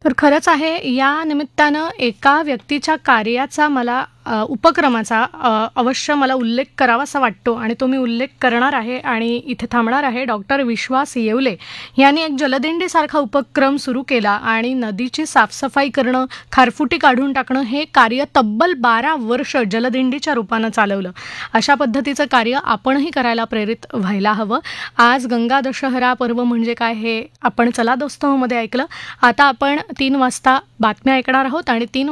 तर खरंच आहे, या निमित्तानं एका व्यक्तीच्या कार्याचा मला उपक्रमाचा अवश्य मला उल्लेख करावासा वाटतो आणि तो मी उल्लेख करणार आहे आणि इथे थांबणार आहे. डॉक्टर विश्वास येवले यांनी एक जलदिंडीसारखा उपक्रम सुरू केला आणि नदीची साफसफाई करणं, खारफुटी काढून टाकणं हे कार्य तब्बल 12 वर्ष जलदिंडीच्या रूपानं चालवलं. अशा पद्धतीचं कार्य आपणही करायला प्रेरित व्हायला हवं. आज गंगा दशहरा पर्व म्हणजे काय हे आपण चला दोस्तोमध्ये ऐकलं. आता आपण 3 वाजता बातम्या ऐकणार आहोत आणि 3